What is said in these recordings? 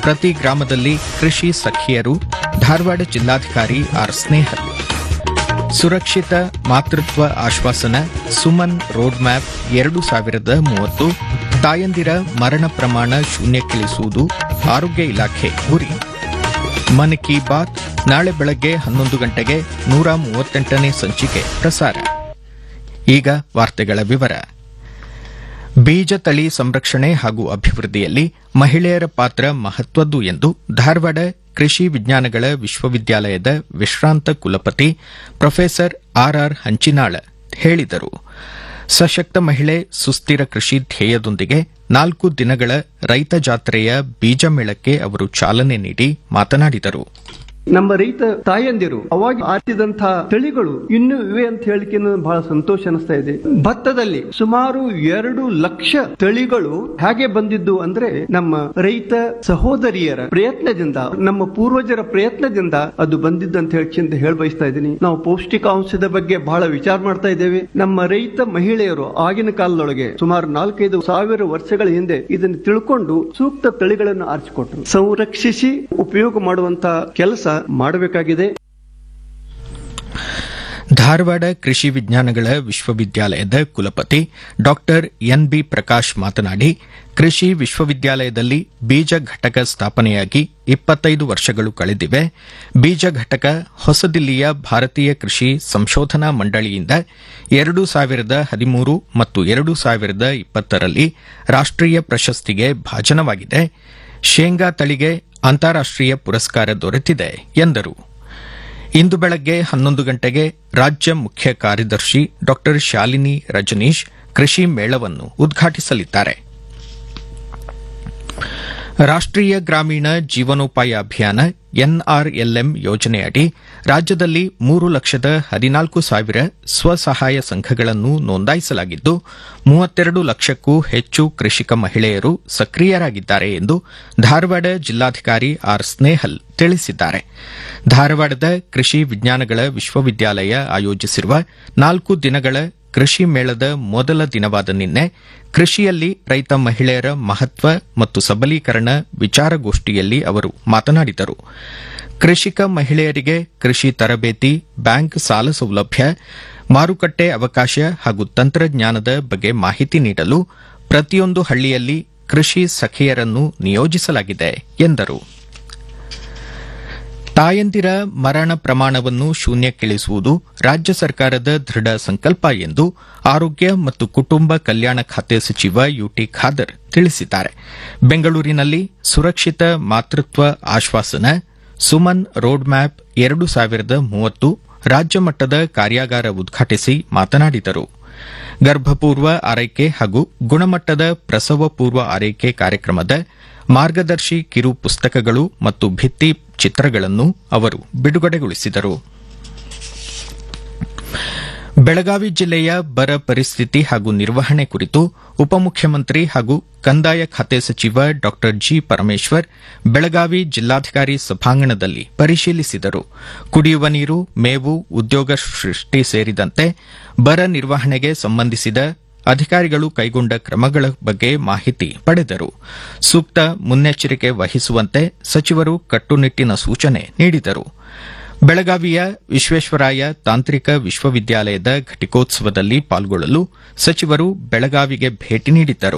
ಪ್ರತಿ ಗ್ರಾಮದಲ್ಲಿ ಕೃಷಿ ಸಖಿಯರು ಧಾರವಾಡ ಜಿಲ್ಲಾಧಿಕಾರಿ ಆರ್ ಸ್ನೇಹಲ್. ಸುರಕ್ಷಿತ ಮಾತೃತ್ವ ಆಶ್ವಾಸನ ಸುಮನ್ ರೋಡ್ ಮ್ಯಾಪ್ 2030 ತಾಯಂದಿರ ಮರಣ ಪ್ರಮಾಣ ಶೂನ್ಯಕ್ಕಿಳಿಸುವುದು ಆರೋಗ್ಯ ಇಲಾಖೆ ಗುರಿ. ಮನ್ ಕಿ ಬಾತ್ ನಾಳೆ ಬೆಳಗ್ಗೆ 11 ಗಂಟೆಗೆ 138ನೇ ಸಂಚಿಕೆ ಪ್ರಸಾರ. ಈಗ ವಾರ್ತೆಗಳ ವಿವರ. ಬೀಜ ತಳಿ ಸಂರಕ್ಷಣೆ ಹಾಗೂ ಅಭಿವೃದ್ಧಿಯಲ್ಲಿ ಮಹಿಳೆಯರ ಪಾತ್ರ ಮಹತ್ವದ್ದು ಎಂದು ಧಾರವಾಡ ಕೃಷಿ ವಿಜ್ಞಾನಗಳ ವಿಶ್ವವಿದ್ಯಾಲಯದ ವಿಶ್ರಾಂತ ಕುಲಪತಿ ಪ್ರೊಫೆಸರ್ ಆರ್ಆರ್ ಹಂಚಿನಾಳ ಹೇಳಿದರು. ಸಶಕ್ತ ಮಹಿಳೆ ಸುಸ್ಥಿರ ಕೃಷಿ ಧ್ಯೇಯದೊಂದಿಗೆ 4 ದಿನಗಳ ರೈತ ಜಾತ್ರೆಯ ಬೀಜ ಮೇಳಕ್ಕೆ ಅವರು ಚಾಲನೆ ನೀಡಿ ಮಾತನಾಡಿದರು. ನಮ್ಮ ರೈತ ತಾಯಂದಿರು ಅವಾಗ ಆಟಿದಂತಹ ತಳಿಗಳು ಇನ್ನೂ ಇವೆ ಅಂತ ಹೇಳಿಕೆ ಬಹಳ ಸಂತೋಷ ಅನಿಸ್ತಾ ಇದೆ. ಭತ್ತದಲ್ಲಿ ಸುಮಾರು 2 ಲಕ್ಷ ತಳಿಗಳು ಹೇಗೆ ಬಂದಿದ್ದು ಅಂದ್ರೆ ನಮ್ಮ ರೈತ ಸಹೋದರಿಯರ ಪ್ರಯತ್ನದಿಂದ, ನಮ್ಮ ಪೂರ್ವಜರ ಪ್ರಯತ್ನದಿಂದ ಅದು ಬಂದಿದ್ದು ಅಂತ ಹೇಳಿ ಬಯಸ್ತಾ ಇದ್ದೀನಿ. ನಾವು ಪೌಷ್ಟಿಕಾಂಶದ ಬಗ್ಗೆ ಬಹಳ ವಿಚಾರ ಮಾಡ್ತಾ ಇದ್ದೇವೆ. ನಮ್ಮ ರೈತ ಮಹಿಳೆಯರು ಆಗಿನ ಕಾಲದೊಳಗೆ ಸುಮಾರು 4-5 ಸಾವಿರ ವರ್ಷಗಳ ಹಿಂದೆ ಇದನ್ನು ತಿಳ್ಕೊಂಡು ಸೂಕ್ತ ತಳಿಗಳನ್ನು ಆರಿಸಿಕೊಟ್ರು. ಸಂರಕ್ಷಿಸಿ ಉಪಯೋಗ ಮಾಡುವಂತಹ ಕೆಲಸ ಮಾಡಬೇಕಾಗಿದೆ. ಧಾರವಾಡ ಕೃಷಿ ವಿಜ್ಞಾನಗಳ ವಿಶ್ವವಿದ್ಯಾಲಯದ ಕುಲಪತಿ ಡಾ ಎನ್ಬಿ ಪ್ರಕಾಶ್ ಮಾತನಾಡಿ, ಕೃಷಿ ವಿಶ್ವವಿದ್ಯಾಲಯದಲ್ಲಿ ಬೀಜ ಘಟಕ ಸ್ಥಾಪನೆಯಾಗಿ 25 ವರ್ಷಗಳು ಕಳೆದಿವೆ. ಬೀಜ ಘಟಕ ಹೊಸದಿಲ್ಲಿಯ ಭಾರತೀಯ ಕೃಷಿ ಸಂಶೋಧನಾ ಮಂಡಳಿಯಿಂದ 2013 ಮತ್ತು 2020ರಲ್ಲಿ ರಾಷ್ಟೀಯ ಪ್ರಶಸ್ತಿಗೆ ಭಾಜನವಾಗಿದೆ. ಶೇಂಗಾ ತಳಿಗೆ ಅಂತಾರಾಷ್ಟೀಯ ಪುರಸ್ಕಾರ ದೊರೆತಿದೆ ಎಂದರು. ಇಂದು ಬೆಳಗ್ಗೆ 11 ಗಂಟೆಗೆ ರಾಜ್ಯ ಮುಖ್ಯ ಕಾರ್ಯದರ್ಶಿ ಡಾ ಶಾಲಿನಿ ರಜನೀಶ್ ಕೃಷಿ ಮೇಳವನ್ನು ಉದ್ಘಾಟಿಸಲಿದ್ದಾರೆ. ರಾಷ್ಟೀಯ ಗ್ರಾಮೀಣ ಜೀವನೋಪಾಯ ಅಭಿಯಾನ ಎನ್ಆರ್ಎಲ್ಎಂ ಯೋಜನೆಯಡಿ ರಾಜ್ಯದಲ್ಲಿ 3,14,000 ಸ್ವಸಹಾಯ ಸಂಘಗಳನ್ನು ನೋಂದಾಯಿಸಲಾಗಿದ್ದು 32 ಲಕ್ಷಕ್ಕೂ ಹೆಚ್ಚು ಕೃಷಿಕ ಮಹಿಳೆಯರು ಸಕ್ರಿಯರಾಗಿದ್ದಾರೆ ಎಂದು ಧಾರವಾಡ ಜಿಲ್ಲಾಧಿಕಾರಿ ಆರ್ ಸ್ನೇಹಲ್ ತಿಳಿಸಿದ್ದಾರೆ. ಧಾರವಾಡದ ಕೃಷಿ ವಿಜ್ಞಾನಗಳ ವಿಶ್ವವಿದ್ಯಾಲಯ ಆಯೋಜಿಸಿರುವ 4 ದಿನಗಳ ಕೃಷಿ ಮೇಳದ ಮೊದಲ ದಿನವಾದ ನಿನ್ನೆ ಕೃಷಿಯಲ್ಲಿ ರೈತ ಮಹಿಳೆಯರ ಮಹತ್ವ ಮತ್ತು ಸಬಲೀಕರಣ ವಿಚಾರಗೋಷ್ಠಿಯಲ್ಲಿ ಅವರು ಮಾತನಾಡಿದರು. ಕೃಷಿಕ ಮಹಿಳೆಯರಿಗೆ ಕೃಷಿ ತರಬೇತಿ, ಬ್ಯಾಂಕ್ ಸಾಲ ಸೌಲಭ್ಯ, ಮಾರುಕಟ್ಟೆ ಅವಕಾಶ ಹಾಗೂ ತಂತ್ರಜ್ಞಾನದ ಬಗ್ಗೆ ಮಾಹಿತಿ ನೀಡಲು ಪ್ರತಿಯೊಂದು ಹಳ್ಳಿಯಲ್ಲಿ ಕೃಷಿ ಸಖಿಯರನ್ನು ನಿಯೋಜಿಸಲಾಗಿದೆ ಎಂದರು. ತಾಯಂದಿರ ಮರಣ ಪ್ರಮಾಣವನ್ನು ಶೂನ್ಯಕ್ಕಿಳಿಸುವುದು ರಾಜ್ಯ ಸರ್ಕಾರದ ದೃಢ ಸಂಕಲ್ಪ ಎಂದು ಆರೋಗ್ಯ ಮತ್ತು ಕುಟುಂಬ ಕಲ್ಯಾಣ ಖಾತೆ ಸಚಿವ ಯುಟಿ ಖಾದರ್ ತಿಳಿಸಿದ್ದಾರೆ. ಬೆಂಗಳೂರಿನಲ್ಲಿ ಸುರಕ್ಷಿತ ಮಾತೃತ್ವ ಆಶ್ವಾಸನ ಸುಮನ್ ರೋಡ್ ಮ್ಯಾಪ್ 2030 ರಾಜ್ಯ ಮಟ್ಟದ ಕಾರ್ಯಾಗಾರ ಉದ್ಘಾಟಿಸಿ ಮಾತನಾಡಿದರು. ಗರ್ಭಪೂರ್ವ ಆರೈಕೆ ಹಾಗೂ ಗುಣಮಟ್ಟದ ಪ್ರಸವ ಪೂರ್ವ ಆರೈಕೆ ಕಾರ್ಯಕ್ರಮದ ಮಾರ್ಗದರ್ಶಿ ಕಿರು ಪುಸ್ತಕಗಳು ಮತ್ತು ಭಿತ್ತಿ ಚಿತ್ರಗಳನ್ನು ಅವರು ಬಿಡುಗಡೆಗೊಳಿಸಿದರು. ಬೆಳಗಾವಿ ಜಿಲ್ಲೆಯ ಬರ ಪರಿಸ್ಥಿತಿ ಹಾಗೂ ನಿರ್ವಹಣೆ ಕುರಿತು ಉಪಮುಖ್ಯಮಂತ್ರಿ ಹಾಗೂ ಕಂದಾಯ ಖಾತೆ ಸಚಿವ ಡಾ ಜಿ ಪರಮೇಶ್ವರ್ ಬೆಳಗಾವಿ ಜಿಲ್ಲಾಧಿಕಾರಿ ಸಭಾಂಗಣದಲ್ಲಿ ಪರಿಶೀಲಿಸಿದರು. ಕುಡಿಯುವ ನೀರು, ಮೇವು, ಉದ್ಯೋಗ ಸೃಷ್ಟಿ ಸೇರಿದಂತೆ ಬರ ನಿರ್ವಹಣೆಗೆ ಸಂಬಂಧಿಸಿದ ಅಧಿಕಾರಿಗಳು ಕೈಗೊಂಡ ಕ್ರಮಗಳ ಬಗ್ಗೆ ಮಾಹಿತಿ ಪಡೆದರು. ಸೂಕ್ತ ಮುನ್ನೆಚ್ಚರಿಕೆ ವಹಿಸುವಂತೆ ಸಚಿವರು ಕಟ್ಟುನಿಟ್ಟಿನ ಸೂಚನೆ ನೀಡಿದರು. ಬೆಳಗಾವಿಯ ವಿಶ್ವೇಶ್ವರಾಯ ತಾಂತ್ರಿಕ ವಿಶ್ವವಿದ್ಯಾಲಯದ ಘಟಿಕೋತ್ಸವದಲ್ಲಿ ಪಾಲ್ಗೊಳ್ಳಲು ಸಚಿವರು ಬೆಳಗಾವಿಗೆ ಭೇಟಿ ನೀಡಿದ್ದರು.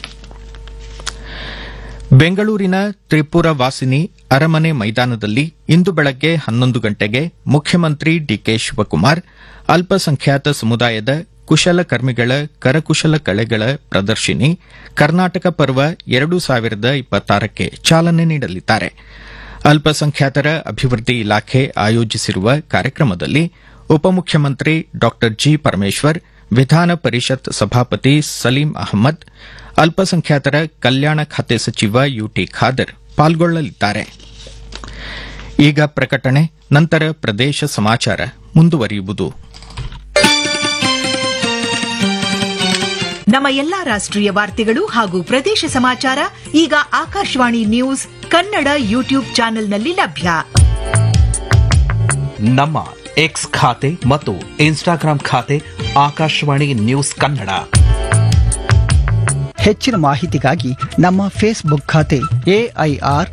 ಬೆಂಗಳೂರಿನ ತ್ರಿಪುರ ವಾಸಿನಿ ಅರಮನೆ ಮೈದಾನದಲ್ಲಿ ಇಂದು ಬೆಳಗ್ಗೆ 11 ಗಂಟೆಗೆ ಮುಖ್ಯಮಂತ್ರಿ ಡಿಕೆ ಶಿವಕುಮಾರ್ ಅಲ್ಪಸಂಖ್ಯಾತ ಸಮುದಾಯದ ಕುಶಲಕರ್ಮಿಗಳ ಕರಕುಶಲ ಕಲೆಗಳ ಪ್ರದರ್ಶಿನಿ ಕರ್ನಾಟಕ ಪರ್ವ 2026ಕ್ಕೆ ಚಾಲನೆ ನೀಡಲಿದ್ದಾರೆ. ಅಲ್ಪಸಂಖ್ಯಾತರ ಅಭಿವೃದ್ಧಿ ಇಲಾಖೆ ಆಯೋಜಿಸಿರುವ ಕಾರ್ಯಕ್ರಮದಲ್ಲಿ ಉಪಮುಖ್ಯಮಂತ್ರಿ ಡಾ ಜಿ ಪರಮೇಶ್ವರ್, ವಿಧಾನ ಪರಿಷತ್ ಸಭಾಪತಿ ಸಲೀಂ ಅಹಮದ್, ಅಲ್ಪಸಂಖ್ಯಾತರ ಕಲ್ಯಾಣ ಖಾತೆ ಸಚಿವ ಯುಟಿ ಖಾದರ್ ಪಾಲ್ಗೊಳ್ಳಲಿದ್ದಾರೆ. ಈಗ ಪ್ರಕಟಣೆ, ನಂತರ ಪ್ರದೇಶ ಸಮಾಚಾರ ಮುಂದುವರಿಯುವುದು. ನಮ್ಮ ಎಲ್ಲಾ ರಾಷ್ಟ್ರೀಯ ವಾರ್ತೆಗಳು ಹಾಗೂ ಪ್ರದೇಶ ಸಮಾಚಾರ ಈಗ ಆಕಾಶವಾಣಿ ನ್ಯೂಸ್ ಕನ್ನಡ ಯೂಟ್ಯೂಬ್ ಚಾನೆಲ್ನಲ್ಲಿ ಲಭ್ಯ. ನಮ್ಮ ಎಕ್ಸ್ ಖಾತೆ ಮತ್ತು ಇನ್ಸ್ಟಾಗ್ರಾಂ ಖಾತೆ ಆಕಾಶವಾಣಿ ನ್ಯೂಸ್ ಕನ್ನಡ. ಹೆಚ್ಚಿನ ಮಾಹಿತಿಗಾಗಿ ನಮ್ಮ ಫೇಸ್ಬುಕ್ ಖಾತೆ AIR